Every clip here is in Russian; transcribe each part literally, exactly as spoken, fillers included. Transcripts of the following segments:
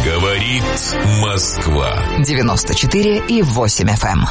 Говорит Москва. девяносто четыре и восемь эф эм.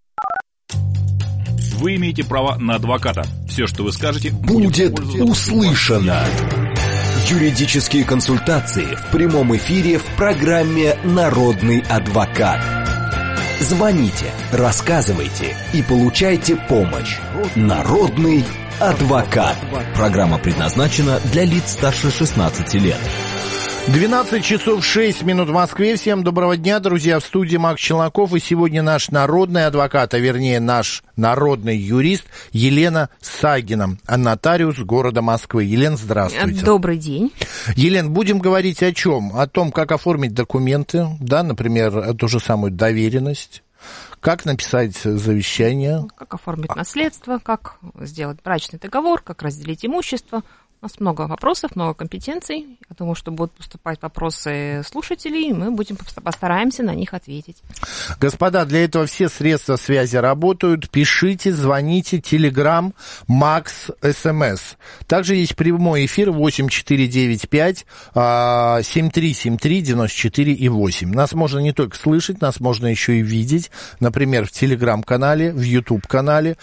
Вы имеете право на адвоката. Все, что вы скажете, будет услышано. Юридические консультации в прямом эфире в программе «Народный адвокат». Звоните, рассказывайте и получайте помощь. «Народный адвокат». Программа предназначена для лиц старше шестнадцати лет. двенадцать часов шесть минут в Москве. Всем доброго дня, друзья. В студии Макс Челноков. И сегодня наш народный адвокат, а вернее наш народный юрист Елена Сагина, нотариус города Москвы. Елена, здравствуйте. Добрый день. Елена, будем говорить о чем? О том, как оформить документы, да, например, ту же самую доверенность. Как написать завещание? Как оформить наследство, как сделать брачный договор, как разделить имущество. У нас много вопросов, много компетенций. Я думаю, что будут поступать вопросы слушателей, и мы будем постараемся на них ответить. Господа, для этого все средства связи работают. Пишите, звоните, Телеграм, Макс, СМС. Также есть прямой эфир восемь четыре девять пять семь три семь три девяносто четыре и восемь. Нас можно не только слышать, нас можно еще и видеть. Например, в Телеграм-канале, в Ютуб-канале.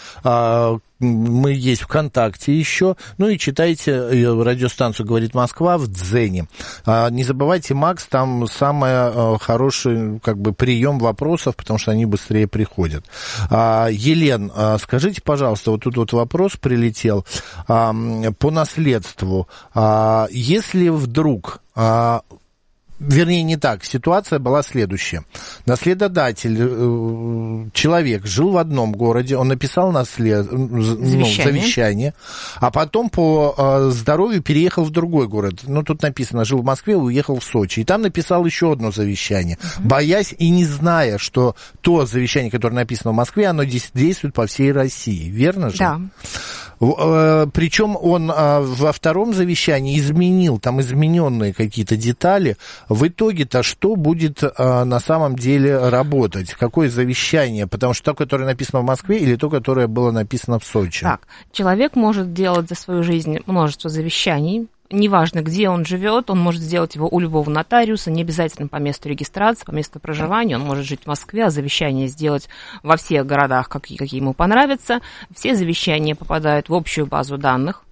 Мы есть ВКонтакте еще. Ну и читайте радиостанцию «Говорит Москва» в Дзене. Не забывайте, Макс, там самый хороший как бы прием вопросов, потому что они быстрее приходят. Елен, скажите, пожалуйста, вот тут вот вопрос прилетел по наследству. Если вдруг... Вернее, не так. Ситуация была следующая. Наследодатель, человек, жил в одном городе, он написал наслед... завещание. Ну, завещание, а потом по здоровью переехал в другой город. Ну, тут написано, жил в Москве, уехал в Сочи. И там написал еще одно завещание, uh-huh. боясь и не зная, что то завещание, которое написано в Москве, оно действует по всей России. Верно же? Да. Причем он во втором завещании изменил, там измененные какие-то детали. В итоге-то что будет на самом деле работать? Какое завещание? Потому что то, которое написано в Москве, или то, которое было написано в Сочи? Так, человек может делать за свою жизнь множество завещаний. Неважно, где он живет, он может сделать его у любого нотариуса, не обязательно по месту регистрации, по месту проживания. Он может жить в Москве, а завещание сделать во всех городах, какие, какие ему понравятся. Все завещания попадают в общую базу данных.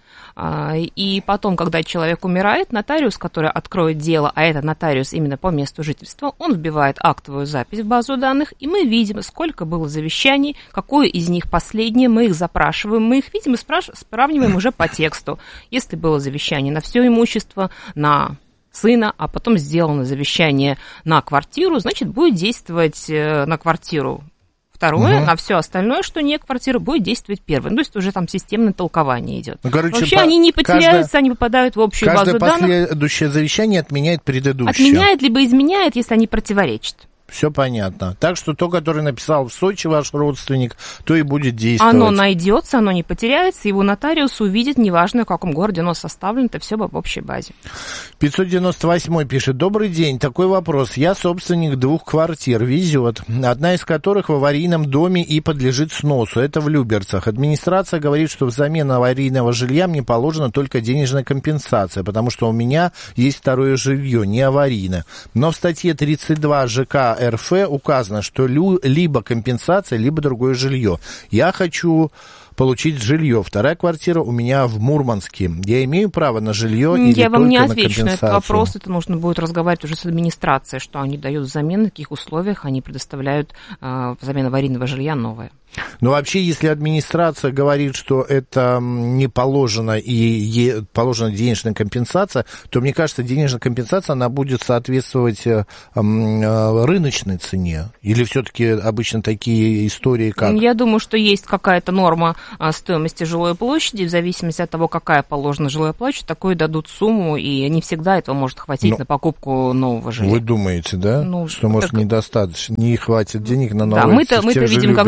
И потом, когда человек умирает, нотариус, который откроет дело, а это нотариус именно по месту жительства, он вбивает актовую запись в базу данных, и мы видим, сколько было завещаний, какое из них последнее, мы их запрашиваем, мы их видим и спраш... сравниваем уже по тексту. Если было завещание на все имущество, на сына, а потом сделано завещание на квартиру, значит, будет действовать на квартиру второе, угу. на все остальное, что не квартира, будет действовать первое. Ну, то есть уже там системное толкование идет. Ну, короче, вообще по... они не потеряются, каждое... они попадают в общую базу данных. Каждое последующее завещание отменяет предыдущее. Отменяет, либо изменяет, если они противоречат. Все понятно. Так что то, которое написал в Сочи ваш родственник, то и будет действовать. Оно найдется, оно не потеряется, его нотариус увидит, неважно, в каком городе оно составлено, это все в общей базе. пятьсот девяносто восьмой пишет: добрый день, такой вопрос. Я собственник двух квартир, везет, одна из которых в аварийном доме и подлежит сносу. Это в Люберцах. Администрация говорит, что взамен аварийного жилья мне положена только денежная компенсация, потому что у меня есть второе жилье, не аварийное. Но в статье тридцать два ЖК РФ указано, что либо компенсация, либо другое жилье. Я хочу получить жилье. Вторая квартира у меня в Мурманске. Я имею право на жилье или Я только вам не на отвечу на компенсацию? этот вопрос. Это нужно будет разговаривать уже с администрацией, что они дают взамен, на каких условиях они предоставляют э, взамен аварийного жилья новое. Но вообще, если администрация говорит, что это не положено и е, положена денежная компенсация, то, мне кажется, денежная компенсация, она будет соответствовать э, э, рыночной цене. Или все-таки обычно такие истории как? Я думаю, что есть какая-то норма стоимости жилой площади. В зависимости от того, какая положена жилая площадь, такую дадут сумму, и не всегда этого может хватить Но... на покупку нового жилья. Вы думаете, да? Ну, что, может, так... недостаточно, не хватит денег на новое жилье? Да, мы-то, мы-то видим, когда уже и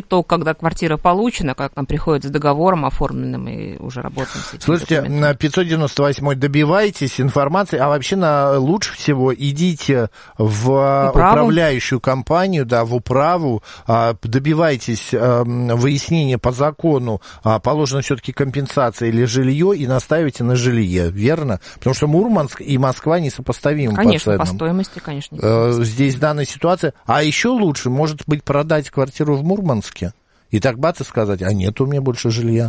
то, когда квартира получена, как нам приходит с договором оформленным и уже работаем с этим. Слушайте, на пятьсот девяносто восьмой добивайтесь информации, а вообще на, лучше всего идите в управу. Управляющую компанию, да, в управу, добивайтесь выяснения по закону, положена все-таки компенсация или жилье, и настаивайте на жилье, верно? Потому что Мурманск и Москва несопоставимы. Конечно, по по стоимости, конечно. Здесь данная ситуация. А еще лучше, может быть, продать квартиру в Мурманске и так бац и сказать, а нет у меня больше жилья.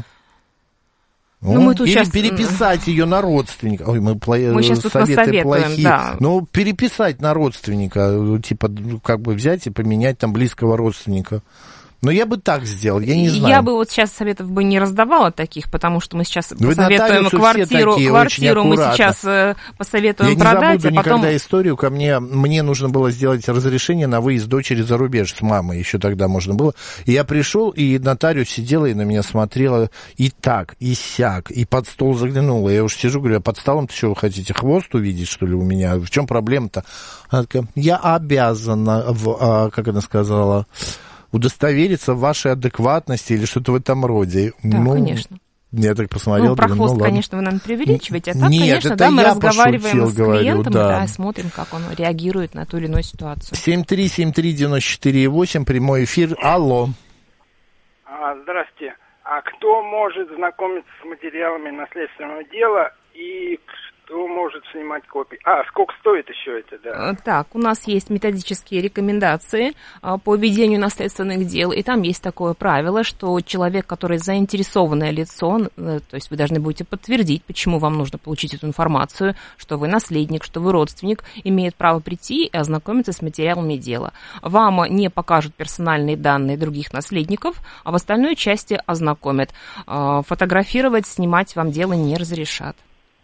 Ну, мы тут или сейчас... переписать ее на родственника. Ой, мы, пла... мы сейчас тут советы плохие. Да. Ну, переписать на родственника, типа, как бы взять и поменять там близкого родственника. Но я бы так сделал, я не знаю. Я бы вот сейчас советов бы не раздавала таких, потому что мы сейчас Вы посоветуем квартиру, такие, квартиру мы сейчас э, посоветуем я продать, не забуду а потом... никогда историю, ко мне, мне нужно было сделать разрешение на выезд дочери за рубеж с мамой, еще тогда можно было. И я пришел, и нотариус сидела и на меня смотрела и так, и сяк, и под стол заглянула. Я уж сижу, говорю, а под столом-то что вы хотите, хвост увидеть, что ли, у меня? В чем проблема-то? Она такая, я обязана, в, как она сказала... удостовериться в вашей адекватности или что-то в этом роде. Да, ну, конечно. Я так посмотрел. Ну, про думаю, хвост, ну, конечно, вы, наверное, преувеличиваете. А так, Нет, конечно, это да, мы я разговариваем пошутил, с клиентом, говорю, да. да, и смотрим, как он реагирует на ту или иную ситуацию. семь три семь три девяносто четыре восемь, прямой эфир. Алло. А, здравствуйте. А кто может знакомиться с материалами наследственного дела и кто может снимать копии? А, сколько стоит еще это, да? Так, у нас есть методические рекомендации по ведению наследственных дел, и там есть такое правило, что человек, который заинтересованное лицо, то есть вы должны будете подтвердить, почему вам нужно получить эту информацию, что вы наследник, что вы родственник, имеет право прийти и ознакомиться с материалами дела. Вам не покажут персональные данные других наследников, а в остальной части ознакомят. Фотографировать, снимать вам дело не разрешат.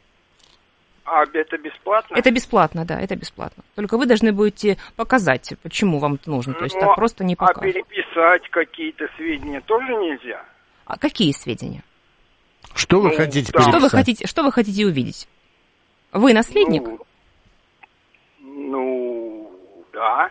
А это бесплатно? Это бесплатно, да, это бесплатно. Только вы должны будете показать, почему вам это нужно. То есть ну, так просто не покажут. А переписать какие-то сведения тоже нельзя? А какие сведения? Что вы ну, хотите да. переписать? Что вы хотите, что вы хотите увидеть? Вы наследник? Ну, ну да.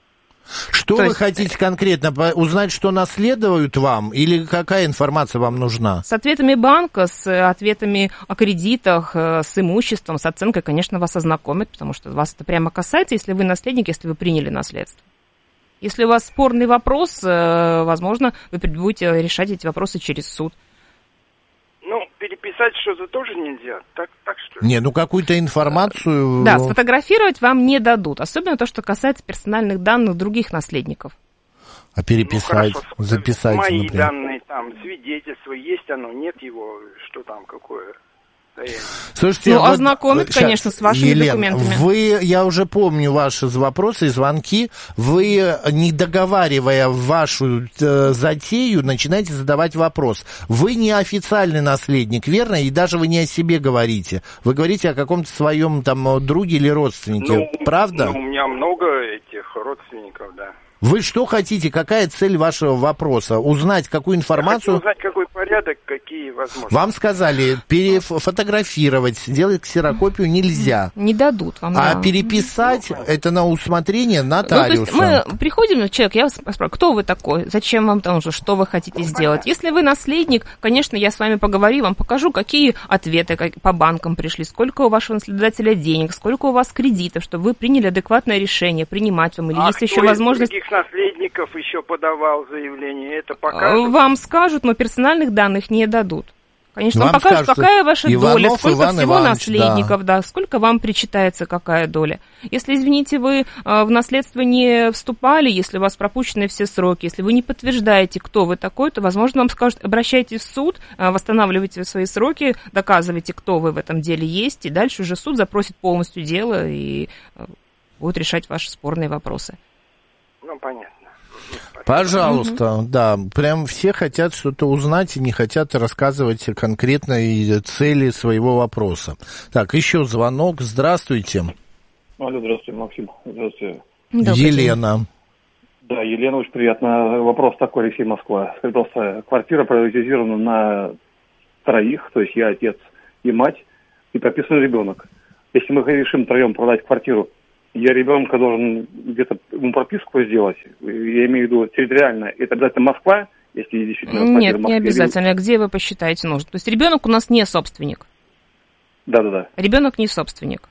Что То вы есть... хотите конкретно? Узнать, что наследуют вам? Или какая информация вам нужна? С ответами банка, с ответами о кредитах, с имуществом, с оценкой, конечно, вас ознакомят, потому что вас это прямо касается, если вы наследник, если вы приняли наследство. Если у вас спорный вопрос, возможно, вы будете решать эти вопросы через суд. Ну, переписать что-то тоже нельзя, так, так что... Не, ну какую-то информацию... Да, сфотографировать вам не дадут, особенно то, что касается персональных данных других наследников. А переписать, ну, хорошо, записать, мои например. Данные, там, свидетельства, есть оно, нет его, что там, какое... Слушайте, ну, вот, ознакомят, сейчас, конечно, с вашими Елена, документами. Вы, я уже помню ваши вопросы и звонки, вы, не договаривая вашу э, затею, начинаете задавать вопрос. Вы не официальный наследник, верно? И даже вы не о себе говорите. Вы говорите о каком-то своем там друге или родственнике, ну, правда? Ну, у меня много этих родственников, да. Вы что хотите? Какая цель вашего вопроса? Узнать какую информацию? Я хочу узнать, какой порядок, какие возможности. Вам сказали, перефотографировать, сделать ксерокопию нельзя. Не дадут вам. А да. переписать, ну, это на усмотрение нотариуса. Ну, то есть мы приходим, человек, я вас спрашиваю, кто вы такой, зачем вам там, что вы хотите сделать? Если вы наследник, конечно, я с вами поговорю, вам покажу, какие ответы по банкам пришли, сколько у вашего наследодателя денег, сколько у вас кредитов, чтобы вы приняли адекватное решение, принимать вам, или а есть еще возможность... наследников еще подавал заявление, это покажут? Вам скажут, но персональных данных не дадут. Конечно, вам, вам покажут, скажут, какая ваша Иванов, доля, сколько Иван всего Иванович, наследников, да. да, сколько вам причитается какая доля. Если, извините, вы в наследство не вступали, если у вас пропущены все сроки, если вы не подтверждаете, кто вы такой, то, возможно, вам скажут, обращайтесь в суд, восстанавливайте свои сроки, доказывайте, кто вы в этом деле есть, и дальше уже суд запросит полностью дело и будет решать ваши спорные вопросы. Ну, понятно. Пожалуйста, угу. да, прям все хотят что-то узнать и не хотят рассказывать конкретные цели своего вопроса. Так, еще звонок, здравствуйте. Алло, здравствуйте, Максим, здравствуйте. Елена. Да, Елена, очень приятно. Вопрос такой, Алексей, Москва. Скажите, пожалуйста, квартира приватизирована на троих, то есть я, отец и мать, и прописан ребенок. Если мы решим втроем продать квартиру, я ребенка должен где-то ему прописку сделать, я имею в виду территориально, это обязательно Москва, Если действительно Нет, не обязательно. Или... Где вы посчитаете нужно? То есть ребенок у нас не собственник. Да-да-да. Ребенок не собственник.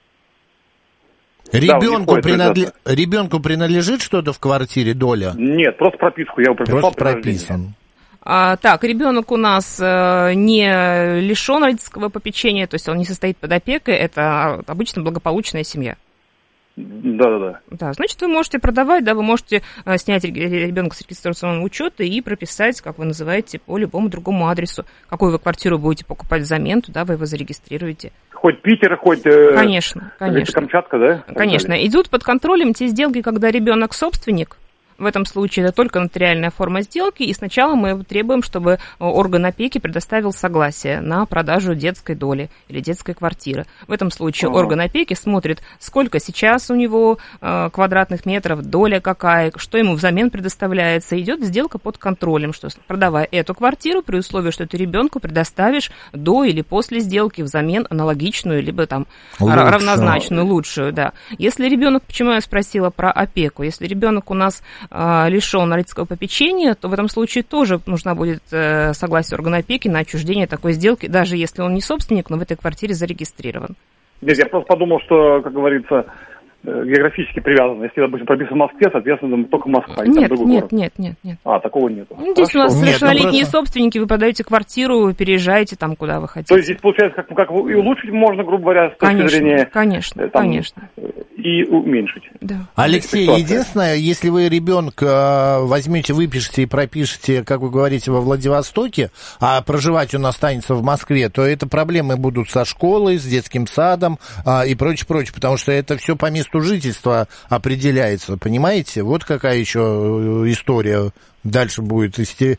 Ребенку, да, принадле... Ребенку принадлежит что-то в квартире, доля? Нет, просто прописку я его прописал. Просто прописан. А, так, ребенок у нас э, не лишен родительского попечения, то есть он не состоит под опекой, это обычно благополучная семья. Да-да-да. Да, значит, вы можете продавать, да, вы можете э, снять ребенка с регистрационного учета и прописать, как вы называете, по любому другому адресу. Какую вы квартиру будете покупать взамен, туда вы его зарегистрируете. Хоть Питер, хоть... Э, конечно, конечно. Камчатка, да? Конечно. Идут под контролем те сделки, когда ребенок собственник. В этом случае это только нотариальная форма сделки, и сначала мы требуем, чтобы орган опеки предоставил согласие на продажу детской доли или детской квартиры. В этом случае ага. орган опеки смотрит, сколько сейчас у него э, квадратных метров, доля какая, что ему взамен предоставляется. Идет сделка под контролем, что продавая эту квартиру, при условии, что ты ребенку предоставишь до или после сделки взамен аналогичную, либо там лучшую. равнозначную, лучшую. Да. Если ребенок, почему я спросила про опеку, если ребенок у нас лишен родительского попечения, то в этом случае тоже нужна будет согласие органа опеки на отчуждение такой сделки, даже если он не собственник, но в этой квартире зарегистрирован. Нет, я просто подумал, что, как говорится, географически привязан. Если, допустим, прописан в Москве, соответственно, только Москва. Нет, нет, нет, нет, нет. А, такого нет. Ну, здесь у нас нет, совершеннолетние просто... собственники, вы продаете квартиру, переезжаете там, куда вы хотите. То есть здесь получается, как, как и улучшить можно, грубо говоря, с точки конечно, зрения... Конечно, там, конечно. И уменьшить. Да. Алексей, единственное, если вы ребенка возьмете, выпишете и пропишете, как вы говорите, во Владивостоке, а проживать он останется в Москве, то это проблемы будут со школой, с детским садом а, и прочее, прочее, потому что это все по месту жительства определяется, понимаете? Вот какая еще история дальше будет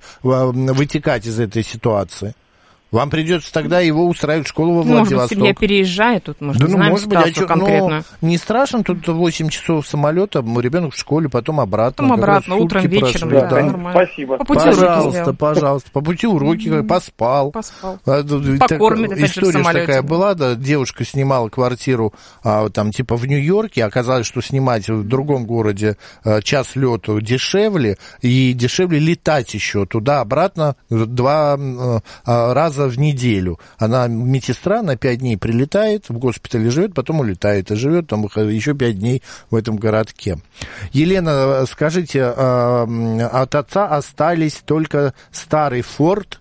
вытекать из этой ситуации. Вам придется тогда его устраивать в школу во Владивосток. Может быть, семья переезжает, тут, может, да, ну, знаем может быть, а что, конкретно. Ну, не страшно, тут восемь часов самолета, ребенок в школе, потом обратно. Потом обратно, утром, вечером, да, да, нормально. Спасибо. По пути пожалуйста, уроки пожалуйста, по пути уроки, mm-hmm. поспал. Поспал. А, покормит, так, опять же, в история самолете. Такая была, да, девушка снимала квартиру, а, там, типа, в Нью-Йорке, оказалось, что снимать в другом городе а, час лету дешевле, и дешевле летать еще туда-обратно два а, раза в неделю. Она медсестра, на пять дней прилетает, в госпитале живет, потом улетает, и живет там еще пять дней в этом городке. Елена, скажите, от отца остались только старый Форд,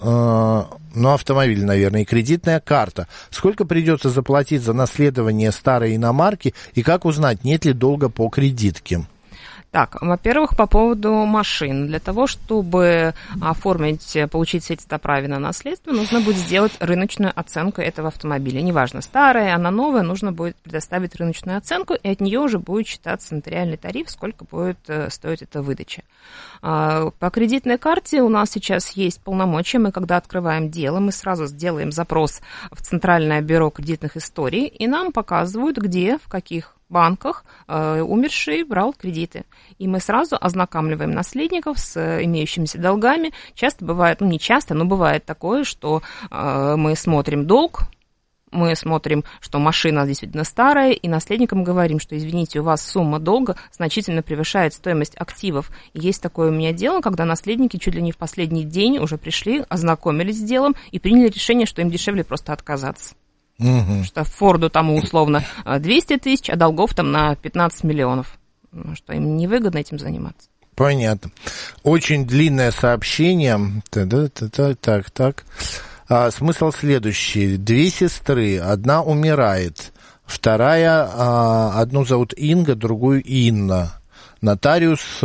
ну, автомобиль, наверное, и кредитная карта. Сколько придется заплатить за наследование старой иномарки, и как узнать, нет ли долга по кредитке? Так, во-первых, по поводу машин. Для того, чтобы оформить, получить свидетельство о праве на наследство, нужно будет сделать рыночную оценку этого автомобиля. Неважно, старая, она новая, нужно будет предоставить рыночную оценку, и от нее уже будет считаться нотариальный тариф, сколько будет стоить эта выдача. По кредитной карте у нас сейчас есть полномочия. Мы, когда открываем дело, мы сразу сделаем запрос в Центральное бюро кредитных историй, и нам показывают, где, в каких банках э, умерший брал кредиты. И мы сразу ознакомливаем наследников с э, имеющимися долгами. Часто бывает, ну не часто, но бывает такое, что э, мы смотрим долг, мы смотрим, что машина действительно старая, и наследникам говорим, что, извините, у вас сумма долга значительно превышает стоимость активов. И есть такое у меня дело, когда наследники чуть ли не в последний день уже пришли, ознакомились с делом и приняли решение, что им дешевле просто отказаться. Угу. Что Форду там условно двести тысяч, а долгов там на пятнадцать миллионов. Что им невыгодно этим заниматься. Понятно. Очень длинное сообщение. Так, так, так. А, смысл следующий. Две сестры. Одна умирает. Вторая, а, одну зовут Инга, другую Инна. Нотариус...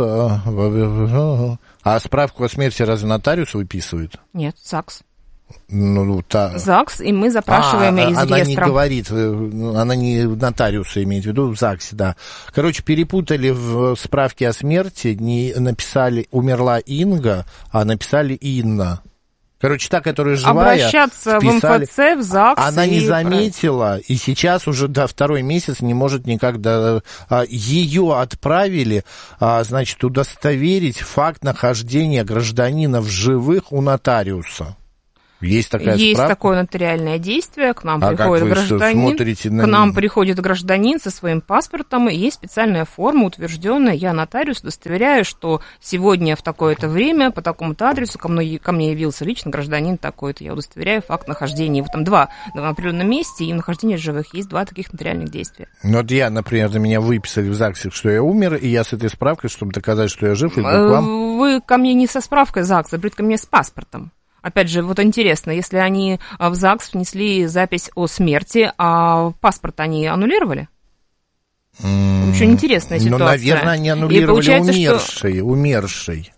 А, а справку о смерти разве нотариус выписывает? Нет, ЗАГС. Ну, та... ЗАГС, и мы запрашиваем а, из она реестра. Она не говорит, она не нотариуса имеет в виду, в ЗАГСе, да. Короче, перепутали в справке о смерти, не написали «умерла Инга», а написали «Инна». Короче, та, которая живая... Обращаться вписали, в МФЦ, в ЗАГС. Она не и... заметила, и сейчас уже до второй месяц не может никак... До... Ее отправили, значит, удостоверить факт нахождения гражданина в живых у нотариуса. Есть такая Есть справка? такое нотариальное действие, к нам а приходит гражданин, на... к нам приходит гражданин со своим паспортом, и есть специальная форма, утвержденная, я нотариус, удостоверяю, что сегодня в такое-то время по такому-то адресу ко мне, ко мне явился лично гражданин такой-то, я удостоверяю факт нахождения, его там два в определенном месте, и в нахождении живых есть два таких нотариальных действия. Ну вот я, например, на меня выписали в ЗАГСе, что я умер, и я с этой справкой, чтобы доказать, что я жив, иду к вам. Вы ко мне не со справкой ЗАГСа, вы ко мне с паспортом. Опять же, вот интересно, если они в ЗАГС внесли запись о смерти, а паспорт они аннулировали? Mm, Очень интересная ситуация. Ну, наверное, они аннулировали умершей, что... умершей.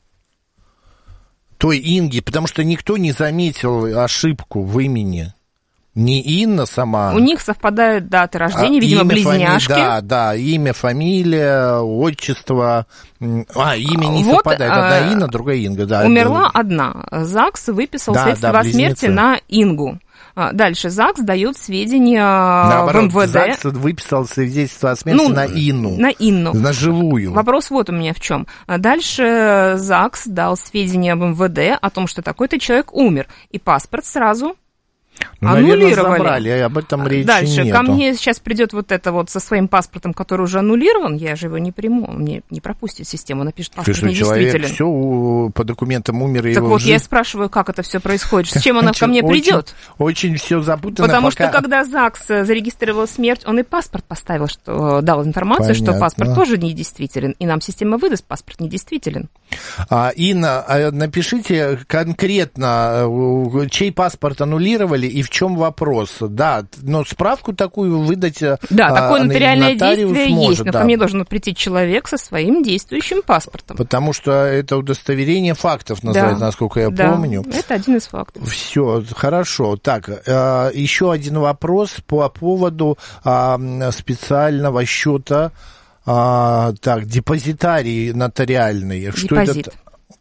Той Инги, потому что никто не заметил ошибку в имени. Не Инна сама. У них совпадают даты рождения, а, видимо, близняшки. Фами... Да, да, имя, фамилия, отчество. А, имя не вот, совпадает. Одна Инна, другая Инга. Да, умерла это... одна. ЗАГС выписал да, свидетельство да, о смерти на Ингу. Дальше ЗАГС дает сведения Наоборот, в эм вэ дэ. ЗАГС выписал свидетельство о смерти ну, на Инну. На Инну. На живую. Вопрос вот у меня в чем. Дальше ЗАГС дал сведения об эм вэ дэ о том, что такой-то человек умер. И паспорт сразу... Ну, аннулировали. Наверное, забрали, об этом речи Дальше, нету. ко мне сейчас придет вот это вот со своим паспортом, который уже аннулирован, я же его не приму, мне не пропустит систему, напишет паспорт Ты что, недействителен. Человек все по документам умер и Так его вот, жизнь... я спрашиваю, как это все происходит, с чем она ко мне придет? Очень, очень все запутано. Потому пока... что когда ЗАГС зарегистрировал смерть, он и паспорт поставил, что дал информацию, Понятно. Что паспорт тоже недействителен, и нам система выдаст, паспорт недействителен. А, Инна, напишите конкретно, чей паспорт аннулировали и в чем вопрос. Да, но справку такую выдать. Да, а, такое нотариальное действие может, есть, но да. ко мне должен прийти человек со своим действующим паспортом. Потому что это удостоверение фактов называется, да. Насколько я да, помню. Это один из фактов. Все, хорошо. Так, еще один вопрос по поводу специального счета. Так, депозитарий нотариальный. Депозит. Что это?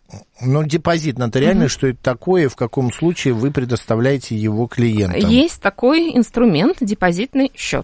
Ну, депозит нотариальный, угу. Что это такое, в каком случае вы предоставляете его клиентам? Есть такой инструмент, депозитный счет.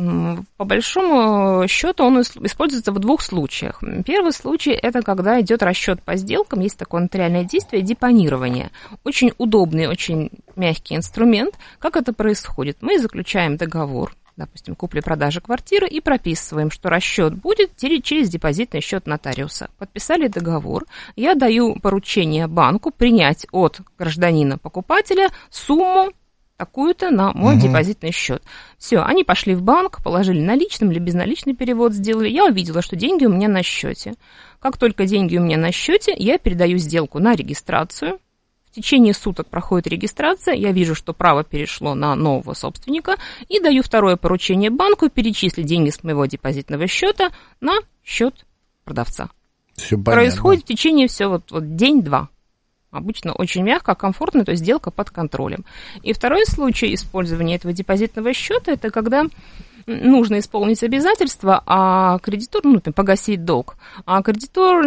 По большому счету он используется в двух случаях. Первый случай – это когда идет расчет по сделкам, есть такое нотариальное действие – депонирование. Очень удобный, очень мягкий инструмент. Как это происходит? Мы заключаем договор, допустим, купли-продажи квартиры, и прописываем, что расчет будет через депозитный счет нотариуса. Подписали договор, я даю поручение банку принять от гражданина-покупателя сумму такую-то на мой угу. депозитный счет. Все, они пошли в банк, положили наличным или безналичный перевод сделали. Я увидела, что деньги у меня на счете. Как только деньги у меня на счете, я передаю сделку на регистрацию. В течение суток проходит регистрация, я вижу, что право перешло на нового собственника, и даю второе поручение банку перечислить деньги с моего депозитного счета на счет продавца. Все понятно. Происходит в течение всего вот, вот день-два. Обычно очень мягко, комфортно, то есть сделка под контролем. И второй случай использования этого депозитного счета – это когда нужно исполнить обязательства, а кредитор, ну, погасить долг, а кредитор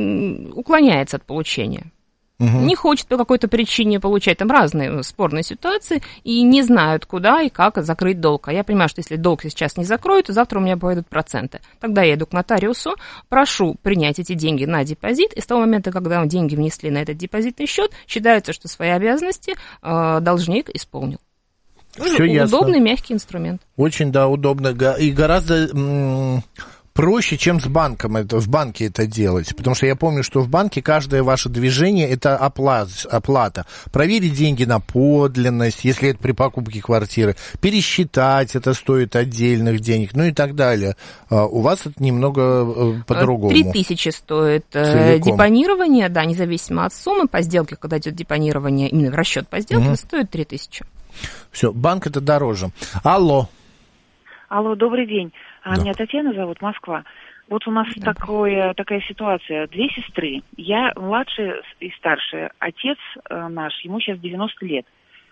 уклоняется от получения. Угу. Не хочет по какой-то причине получать, там разные спорные ситуации, и не знают, куда и как закрыть долг. А я понимаю, что если долг сейчас не закроют, то завтра у меня пойдут проценты. Тогда я иду к нотариусу, прошу принять эти деньги на депозит, и с того момента, когда деньги внесли на этот депозитный счет, считается, что свои обязанности э, должник исполнил. Все удобный, ясно. Мягкий инструмент. Очень, да, удобно. И гораздо... М- проще, чем с банком это, в банке это делать. Потому что я помню, что в банке каждое ваше движение – это оплата, оплата. Проверить деньги на подлинность, если это при покупке квартиры. Пересчитать, это стоит отдельных денег, ну и так далее. А у вас это немного по-другому. Три тысячи стоит Целиком. Депонирование, да, независимо от суммы. По сделке, когда идет депонирование, именно расчет по сделке, угу. стоит три тысячи. Все, банк это дороже. Алло. Алло, добрый день. А да. Меня Татьяна зовут, Москва. Вот у нас да. такое, такая ситуация. Две сестры. Я младшая и старшая. Отец э, наш, ему сейчас девяносто лет.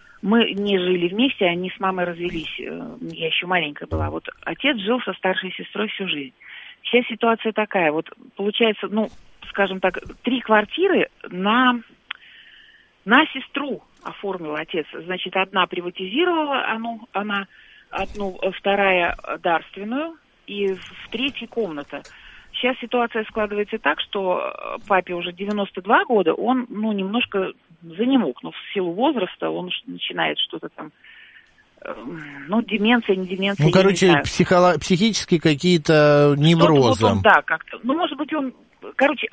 Мы не жили вместе, они с мамой развелись. Я еще маленькая была. Вот отец жил со старшей сестрой всю жизнь. Сейчас ситуация такая. Вот получается, ну, скажем так, три квартиры на, на сестру оформил отец. Значит, одна приватизировала, она, она одну, вторая дарственную, и в третьей комната. Сейчас ситуация складывается так, что папе уже девяносто два года, он, ну, немножко занемог. Но в силу возраста он начинает что-то там, ну, деменция, не деменция. Ну, короче, психоло- психические какие-то неврозы. Вот он, да, как-то. Ну, может быть, он, короче,